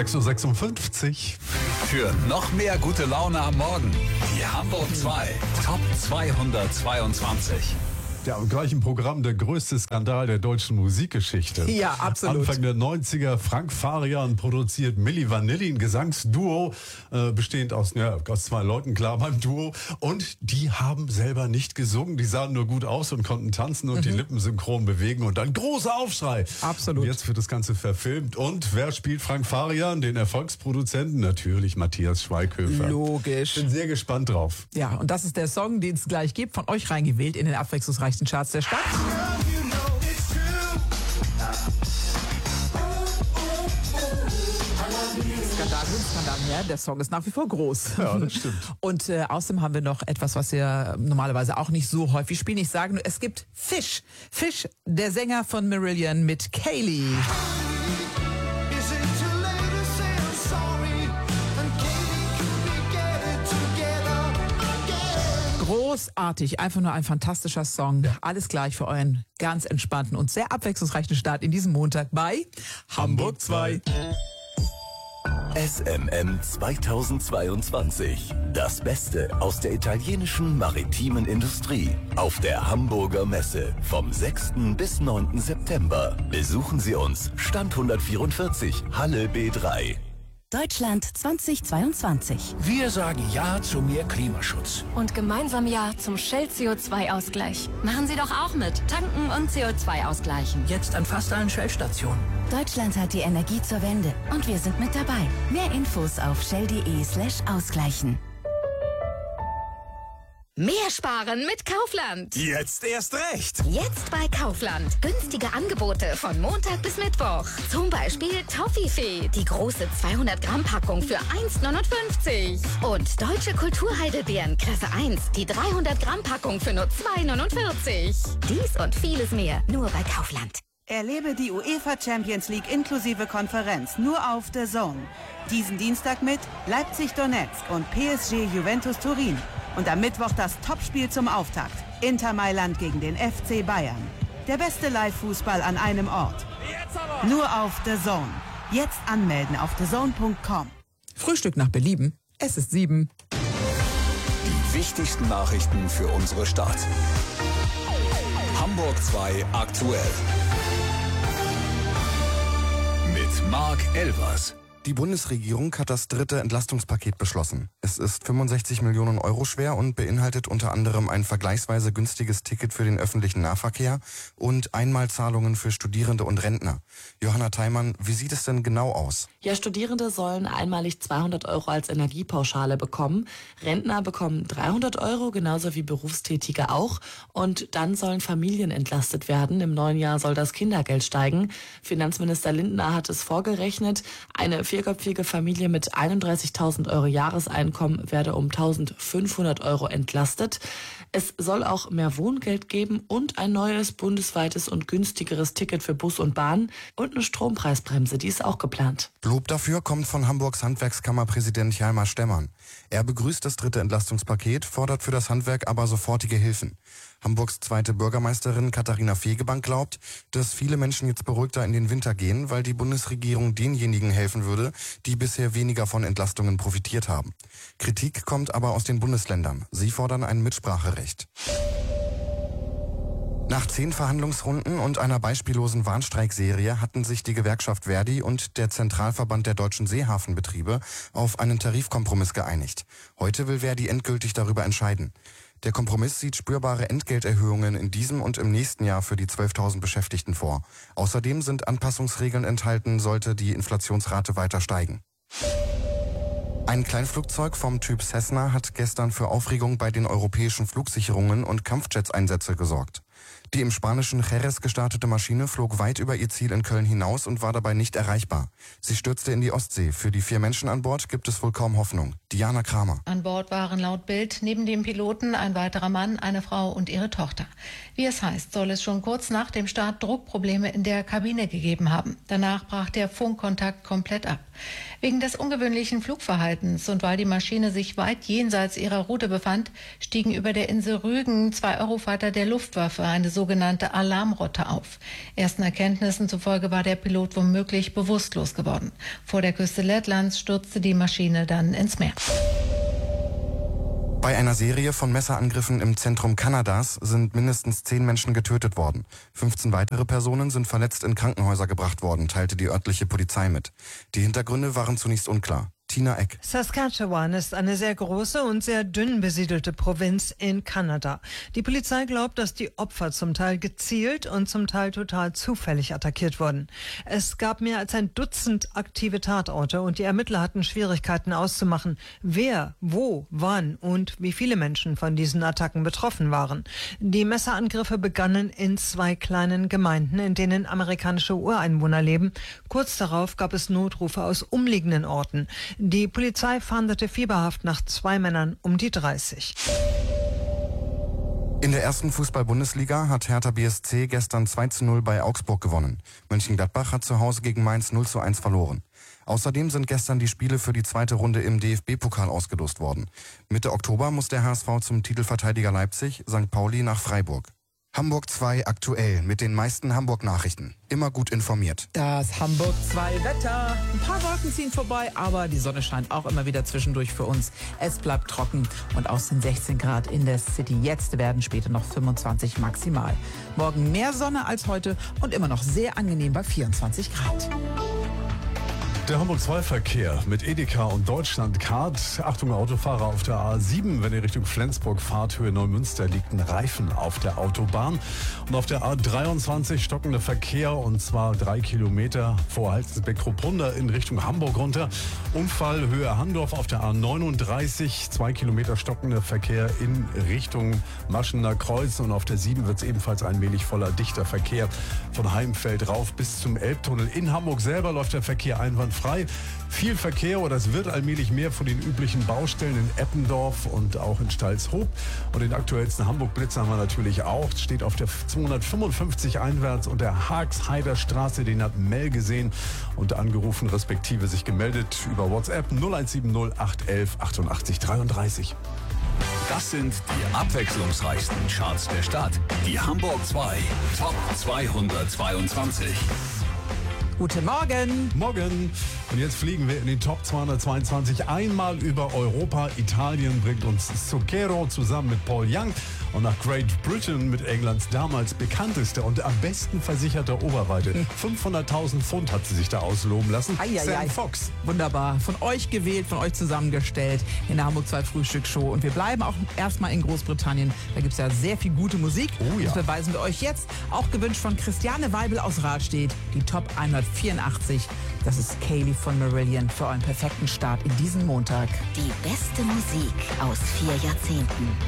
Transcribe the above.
6.56 Uhr. Für noch mehr gute Laune am Morgen. Die Hamburg 2 Top 222. Ja, im gleichen Programm der größte Skandal der deutschen Musikgeschichte. Ja, absolut. Anfang der 90er, Frank Farian produziert Milli Vanilli, ein Gesangsduo, bestehend aus zwei Leuten, klar beim Duo. Und die haben selber nicht gesungen, die sahen nur gut aus und konnten tanzen und die Lippen synchron bewegen und dann großer Aufschrei. Absolut. Und jetzt wird das Ganze verfilmt. Und wer spielt Frank Farian, den Erfolgsproduzenten? Natürlich Matthias Schweighöfer. Logisch. Bin sehr gespannt drauf. Ja, und das ist der Song, den es gleich gibt, von euch reingewählt in den abwechslungsreichen Charts der Stadt. Skandal her, der Song ist nach wie vor groß. Ja, das stimmt. Und außerdem haben wir noch etwas, was wir normalerweise auch nicht so häufig spielen. Ich sage nur, es gibt Fish. Fish, der Sänger von Marillion mit Kaylee. Großartig, einfach nur ein fantastischer Song. Ja. Alles gleich für euren ganz entspannten und sehr abwechslungsreichen Start in diesem Montag bei Hamburg 2. SMM 2022. Das Beste aus der italienischen maritimen Industrie. Auf der Hamburger Messe vom 6. bis 9. September. Besuchen Sie uns. Stand 144, Halle B3. Deutschland 2022. Wir sagen Ja zu mehr Klimaschutz. Und gemeinsam Ja zum Shell CO2-Ausgleich. Machen Sie doch auch mit. Tanken und CO2 ausgleichen. Jetzt an fast allen Shell-Stationen. Deutschland hat die Energie zur Wende und wir sind mit dabei. Mehr Infos auf shell.de/ausgleichen. Mehr sparen mit Kaufland. Jetzt erst recht. Jetzt bei Kaufland. Günstige Angebote von Montag bis Mittwoch. Zum Beispiel Toffifee, die große 200-Gramm-Packung für 1,59. Und Deutsche Kulturheidelbeeren Klasse 1, die 300-Gramm-Packung für nur 2,49. Dies und vieles mehr nur bei Kaufland. Erlebe die UEFA Champions League inklusive Konferenz nur auf The Zone. Diesen Dienstag mit Leipzig-Donetsk und PSG Juventus Turin. Und am Mittwoch das Topspiel zum Auftakt. Inter Mailand gegen den FC Bayern. Der beste Live-Fußball an einem Ort. Nur auf The Zone. Jetzt anmelden auf thezone.com. Frühstück nach Belieben. Es ist 7. Die wichtigsten Nachrichten für unsere Stadt. Hamburg 2 aktuell. Mit Marc Elvers. Die Bundesregierung hat das dritte Entlastungspaket beschlossen. Es ist 65 Millionen Euro schwer und beinhaltet unter anderem ein vergleichsweise günstiges Ticket für den öffentlichen Nahverkehr und Einmalzahlungen für Studierende und Rentner. Johanna Theimann, wie sieht es denn genau aus? Ja, Studierende sollen einmalig 200 Euro als Energiepauschale bekommen. Rentner bekommen 300 Euro, genauso wie Berufstätige auch. Und dann sollen Familien entlastet werden. Im neuen Jahr soll das Kindergeld steigen. Finanzminister Lindner hat es vorgerechnet. Eine vierköpfige Familie mit 31.000 Euro Jahreseinkommen werde um 1.500 Euro entlastet. Es soll auch mehr Wohngeld geben und ein neues bundesweites und günstigeres Ticket für Bus und Bahn und eine Strompreisbremse, die ist auch geplant. Lob dafür kommt von Hamburgs Handwerkskammerpräsident Hjalmar Stemmern. Er begrüßt das dritte Entlastungspaket, fordert für das Handwerk aber sofortige Hilfen. Hamburgs zweite Bürgermeisterin Katharina Fegebank glaubt, dass viele Menschen jetzt beruhigter in den Winter gehen, weil die Bundesregierung denjenigen helfen würde, die bisher weniger von Entlastungen profitiert haben. Kritik kommt aber aus den Bundesländern. Sie fordern ein Mitspracherecht. Nach 10 Verhandlungsrunden und einer beispiellosen Warnstreikserie hatten sich die Gewerkschaft Verdi und der Zentralverband der deutschen Seehafenbetriebe auf einen Tarifkompromiss geeinigt. Heute will Verdi endgültig darüber entscheiden. Der Kompromiss sieht spürbare Entgelterhöhungen in diesem und im nächsten Jahr für die 12.000 Beschäftigten vor. Außerdem sind Anpassungsregeln enthalten, sollte die Inflationsrate weiter steigen. Ein Kleinflugzeug vom Typ Cessna hat gestern für Aufregung bei den europäischen Flugsicherungen und Kampfjets-Einsätze gesorgt. Die im spanischen Jerez gestartete Maschine flog weit über ihr Ziel in Köln hinaus und war dabei nicht erreichbar. Sie stürzte in die Ostsee. Für die 4 Menschen an Bord gibt es wohl kaum Hoffnung. Diana Kramer. An Bord waren laut Bild neben dem Piloten ein weiterer Mann, eine Frau und ihre Tochter. Wie es heißt, soll es schon kurz nach dem Start Druckprobleme in der Kabine gegeben haben. Danach brach der Funkkontakt komplett ab. Wegen des ungewöhnlichen Flugverhaltens und weil die Maschine sich weit jenseits ihrer Route befand, stiegen über der Insel Rügen 2 Eurofighter der Luftwaffe eine sogenannte Alarmrotte auf. Ersten Erkenntnissen zufolge war der Pilot womöglich bewusstlos geworden. Vor der Küste Lettlands stürzte die Maschine dann ins Meer. Bei einer Serie von Messerangriffen im Zentrum Kanadas sind mindestens 10 Menschen getötet worden. 15 weitere Personen sind verletzt in Krankenhäuser gebracht worden, teilte die örtliche Polizei mit. Die Hintergründe waren zunächst unklar. Tina Eck. Saskatchewan ist eine sehr große und sehr dünn besiedelte Provinz in Kanada. Die Polizei glaubt, dass die Opfer zum Teil gezielt und zum Teil total zufällig attackiert wurden. Es gab mehr als ein Dutzend aktive Tatorte und die Ermittler hatten Schwierigkeiten auszumachen, wer, wo, wann und wie viele Menschen von diesen Attacken betroffen waren. Die Messerangriffe begannen in 2 kleinen Gemeinden, in denen amerikanische Ureinwohner leben. Kurz darauf gab es Notrufe aus umliegenden Orten. Die Polizei fahndete fieberhaft nach 2 Männern um die 30. In der ersten Fußball-Bundesliga hat Hertha BSC gestern 2:0 bei Augsburg gewonnen. Mönchengladbach hat zu Hause gegen Mainz 0:1 verloren. Außerdem sind gestern die Spiele für die zweite Runde im DFB-Pokal ausgelost worden. Mitte Oktober muss der HSV zum Titelverteidiger Leipzig, St. Pauli nach Freiburg. Hamburg 2 aktuell mit den meisten Hamburg-Nachrichten. Immer gut informiert. Das Hamburg 2 Wetter. Ein paar Wolken ziehen vorbei, aber die Sonne scheint auch immer wieder zwischendurch für uns. Es bleibt trocken und aus den 16 Grad in der City jetzt werden später noch 25 maximal. Morgen mehr Sonne als heute und immer noch sehr angenehm bei 24 Grad. Der Hamburg-2-Verkehr mit Edeka und Deutschlandcard. Achtung, Autofahrer auf der A7, wenn ihr Richtung Flensburg fahrt, Höhe Neumünster, liegt ein Reifen auf der Autobahn. Und auf der A23 stockender Verkehr, und zwar 3 Kilometer vor Halstenbeck-Krupprunder in Richtung Hamburg runter. Unfall Höhe Handorf auf der A39, 2 Kilometer stockender Verkehr in Richtung Maschener Kreuz. Und auf der 7 wird es ebenfalls allmählich voller dichter Verkehr von Heimfeld rauf bis zum Elbtunnel. In Hamburg selber läuft der Verkehr einwandfrei. Viel Verkehr, oder es wird allmählich mehr von den üblichen Baustellen in Eppendorf und auch in Stalshoop. Und den aktuellsten Hamburg-Blitz haben wir natürlich auch. Steht auf der 255 einwärts und der Haagsheider Straße. Den hat Mel gesehen und angerufen, respektive sich gemeldet über WhatsApp 0170 811 88 33. Das sind die abwechslungsreichsten Charts der Stadt. Die Hamburg 2 Top 222. Guten Morgen. Morgen. Und jetzt fliegen wir in den Top 222 einmal über Europa. Italien bringt uns Zucchero zusammen mit Paul Young. Und nach Great Britain mit Englands damals bekanntester und am besten versicherter Oberweite. 500.000 Pfund hat sie sich da ausloben lassen. Sam Fox. Wunderbar. Von euch gewählt, von euch zusammengestellt in der Hamburg 2 Frühstücksshow. Und wir bleiben auch erstmal in Großbritannien. Da gibt es ja sehr viel gute Musik. Oh ja. Das beweisen wir euch jetzt. Auch gewünscht von Christiane Weibel aus Rahlstedt. Die Top 184. Das ist Kaylee von Marillion für euren perfekten Start in diesen Montag. Die beste Musik aus 4 Jahrzehnten.